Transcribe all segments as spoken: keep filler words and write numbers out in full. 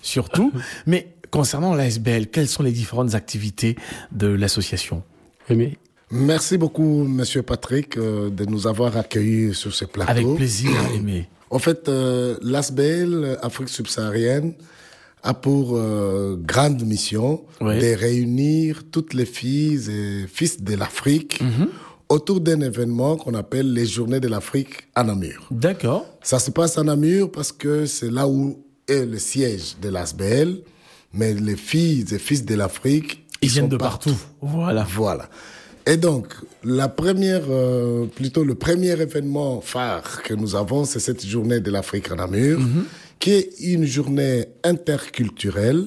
surtout. Mais concernant l'A S B L, quelles sont les différentes activités de l'association? Aimé. Merci beaucoup, Monsieur Patrick, euh, de nous avoir accueillis sur ce plateau. Avec plaisir, Aimé. En fait, euh, l'A S B L, Afrique subsaharienne, a pour euh, grande mission oui. de réunir toutes les filles et fils de l'Afrique mm-hmm. autour d'un événement qu'on appelle les Journées de l'Afrique à Namur. D'accord. Ça se passe à Namur parce que c'est là où est le siège de l'A S B L, mais les filles et fils de l'Afrique, ils, ils viennent de partout. partout. Voilà. Voilà. Et donc, la première, euh, plutôt le premier événement phare que nous avons, c'est cette Journée de l'Afrique à Namur, mm-hmm. qui est une journée interculturelle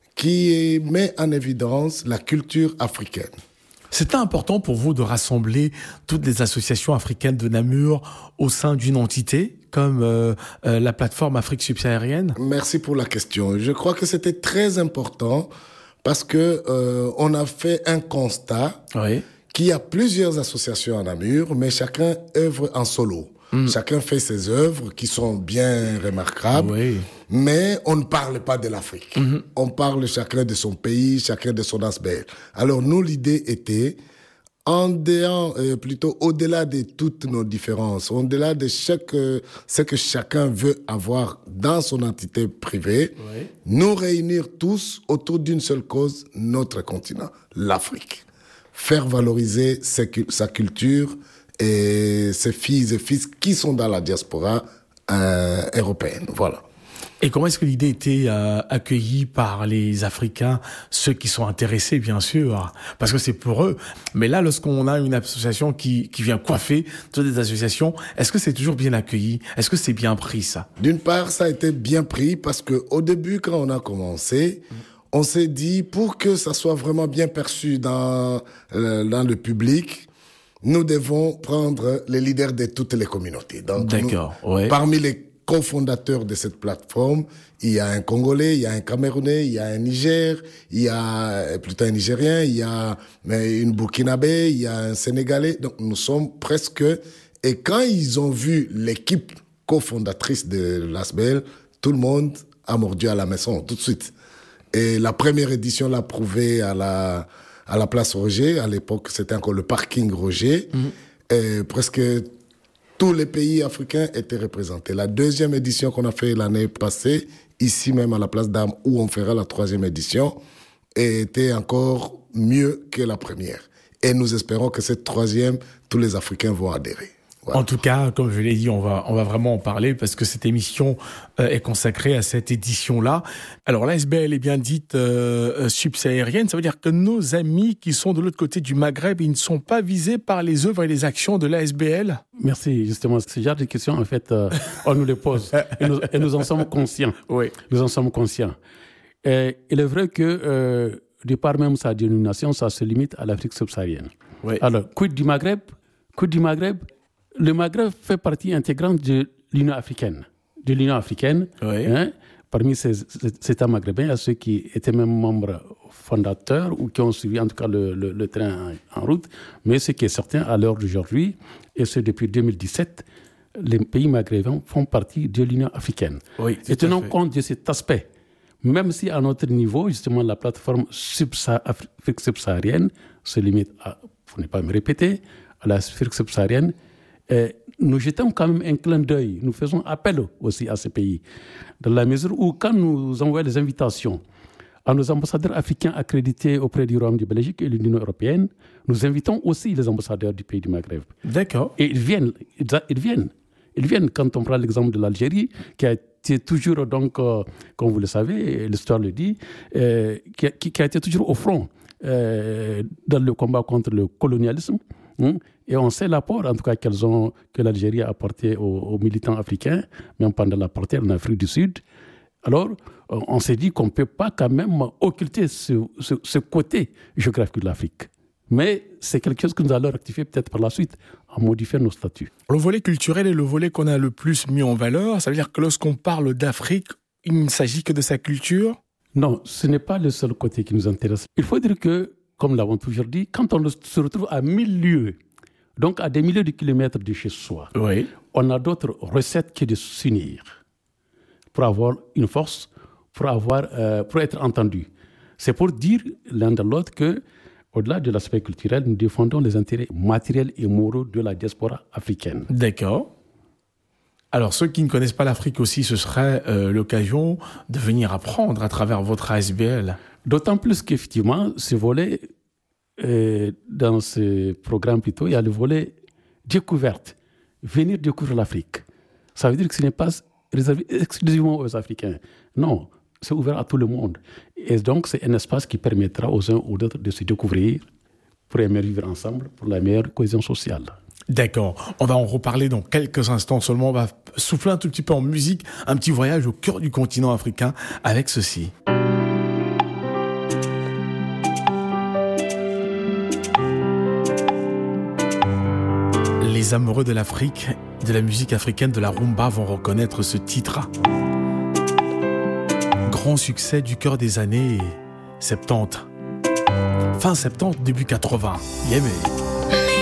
qui met en évidence la culture africaine. C'était important pour vous de rassembler toutes les associations africaines de Namur au sein d'une entité comme euh, euh, la plateforme Afrique subsaharienne? Merci pour la question. Je crois que c'était très important parce que euh, on a fait un constat oui. qu'il y a plusieurs associations à Namur, mais chacun œuvre en solo. Mmh. Chacun fait ses œuvres qui sont bien remarquables, oui. mais on ne parle pas de l'Afrique. Mmh. On parle chacun de son pays, chacun de son A S B L. Alors nous, l'idée était, en dehors, euh, plutôt au-delà de toutes nos différences, au-delà de chaque, euh, ce que chacun veut avoir dans son entité privée, oui. nous réunir tous autour d'une seule cause, notre continent, l'Afrique. Faire valoriser sa, sa culture et ses filles et fils qui sont dans la diaspora euh, européenne. Voilà. Et comment est-ce que l'idée était euh, accueillie par les Africains, ceux qui sont intéressés, bien sûr, parce que c'est pour eux. Mais là, lorsqu'on a une association qui, qui vient coiffer toutes les associations, est-ce que c'est toujours bien accueilli? Est-ce que c'est bien pris, ça? D'une part, ça a été bien pris parce qu'au début, quand on a commencé, mmh. on s'est dit, pour que ça soit vraiment bien perçu dans, euh, dans le public, nous devons prendre les leaders de toutes les communautés. Donc, D'accord, nous, ouais. Parmi les cofondateurs de cette plateforme, il y a un Congolais, il y a un Camerounais, il y a un Niger, il y a plutôt un Nigérien, il y a une Burkinabé, il y a un Sénégalais. Donc, nous sommes presque... Et quand ils ont vu l'équipe cofondatrice de l'A S B L, tout le monde a mordu à la maison, tout de suite. Et la première édition l'a prouvé à la, à la place Roger. À l'époque, c'était encore le parking Roger. Mmh. Et presque tous les pays africains étaient représentés. La deuxième édition qu'on a fait l'année passée, ici même à la place d'Armes, où on fera la troisième édition, était encore mieux que la première. Et nous espérons que cette troisième, tous les Africains vont adhérer. Voilà. En tout cas, comme je l'ai dit, on va, on va vraiment en parler parce que cette émission euh, est consacrée à cette édition-là. Alors, l'A S B L est bien dite euh, subsaharienne. Ça veut dire que nos amis qui sont de l'autre côté du Maghreb, ils ne sont pas visés par les œuvres et les actions de l'A S B L? Merci, justement. Ce genre de questions, en fait, euh, on nous les pose et nous, et nous en sommes conscients. Oui. Nous en sommes conscients. Et il est vrai que, euh, de par même sa dénomination, ça se limite à l'Afrique subsaharienne. Oui. Alors, quid du Maghreb? Quid du Maghreb? Le Maghreb fait partie intégrante de l'Union africaine. De l'Union africaine, oui. hein, parmi ces, ces, ces États maghrébins, il y a ceux qui étaient même membres fondateurs ou qui ont suivi en tout cas le, le, le train en, en route. Mais ce qui est certain à l'heure d'aujourd'hui, et ce depuis deux mille dix-sept, les pays maghrébins font partie de l'Union africaine. Oui, et tenant compte de cet aspect, même si à notre niveau, justement, la plateforme Afrique subsaharienne se limite à, pour ne pas me répéter, à l'Afrique subsaharienne, Et nous jetons quand même un clin d'œil, nous faisons appel aussi à ces pays, dans la mesure où quand nous envoyons des invitations à nos ambassadeurs africains accrédités auprès du Royaume de Belgique et de l'Union européenne, nous invitons aussi les ambassadeurs du pays du Maghreb. D'accord. Et ils viennent, ils viennent, ils viennent. Quand on prend l'exemple de l'Algérie, qui a été toujours, donc, euh, comme vous le savez, l'histoire le dit, euh, qui, a, qui a été toujours au front euh, dans le combat contre le colonialisme. Hein, et on sait l'apport, en tout cas, qu'elles ont, que l'Algérie a apporté aux, aux militants africains, même pendant l'apartheid en Afrique du Sud. Alors, on s'est dit qu'on ne peut pas quand même occulter ce, ce, ce côté géographique de l'Afrique. Mais c'est quelque chose que nous allons rectifier peut-être par la suite en modifiant nos statuts. Le volet culturel est le volet qu'on a le plus mis en valeur. Ça veut dire que lorsqu'on parle d'Afrique, il ne s'agit que de sa culture? Non, ce n'est pas le seul côté qui nous intéresse. Il faut dire que, comme nous l'avons toujours dit, quand on se retrouve à mille lieues, donc à des milliers de kilomètres de chez soi, oui. on a d'autres recettes que de s'unir pour avoir une force, pour, avoir, euh, pour être entendus. C'est pour dire l'un de l'autre que, au-delà de l'aspect culturel, nous défendons les intérêts matériels et moraux de la diaspora africaine. D'accord. Alors, ceux qui ne connaissent pas l'Afrique aussi, ce serait euh, l'occasion de venir apprendre à travers votre A S B L. D'autant plus qu'effectivement, ce volet, euh, dans ce programme plutôt, il y a le volet découverte. Venir découvrir l'Afrique. Ça veut dire que ce n'est pas réservé exclusivement aux Africains. Non, c'est ouvert à tout le monde. Et donc, c'est un espace qui permettra aux uns ou aux autres de se découvrir pour aimer vivre ensemble, pour la meilleure cohésion sociale. D'accord. On va en reparler dans quelques instants seulement. On va souffler un tout petit peu en musique, un petit voyage au cœur du continent africain avec ceci. Les amoureux de l'Afrique, de la musique africaine, de la rumba vont reconnaître ce titre. Grand succès du cœur des années soixante-dix. Fin soixante-dix, début quatre-vingts. Yeah, mais...